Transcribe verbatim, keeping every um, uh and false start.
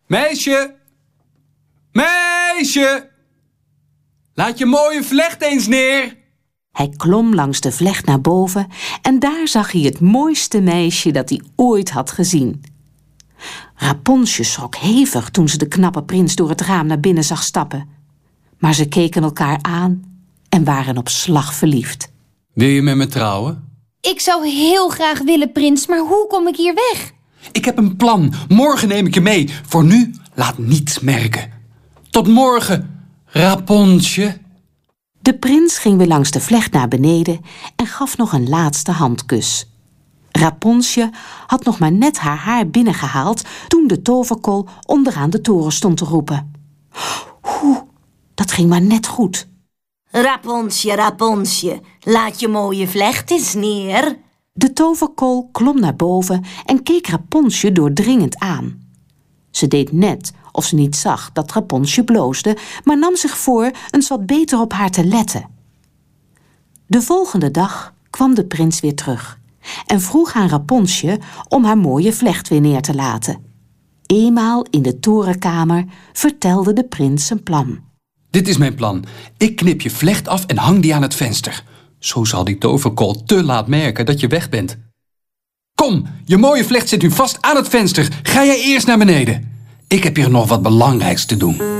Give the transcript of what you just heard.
Meisje! Meisje! Laat je mooie vlecht eens neer! Hij klom langs de vlecht naar boven en daar zag hij het mooiste meisje dat hij ooit had gezien. Rapunzel schrok hevig toen ze de knappe prins door het raam naar binnen zag stappen. Maar ze keken elkaar aan en waren op slag verliefd. Wil je met me trouwen? Ik zou heel graag willen, prins, maar hoe kom ik hier weg? Ik heb een plan. Morgen neem ik je mee. Voor nu laat niets merken. Tot morgen, Rapunzel. De prins ging weer langs de vlecht naar beneden en gaf nog een laatste handkus. Rapunzel had nog maar net haar haar binnengehaald toen de toverkol onderaan de toren stond te roepen. Oeh, dat ging maar net goed. Rapunzel, Rapunzel, laat je mooie vlecht eens neer. De toverkol klom naar boven en keek Rapunzel doordringend aan. Ze deed net of ze niet zag dat Rapunzel bloosde, maar nam zich voor eens wat beter op haar te letten. De volgende dag kwam de prins weer terug en vroeg aan Rapunzel om haar mooie vlecht weer neer te laten. Eenmaal in de torenkamer vertelde de prins zijn plan. Dit is mijn plan. Ik knip je vlecht af en hang die aan het venster. Zo zal die toverkol te laat merken dat je weg bent. Kom, je mooie vlecht zit nu vast aan het venster. Ga jij eerst naar beneden. Ik heb hier nog wat belangrijks te doen.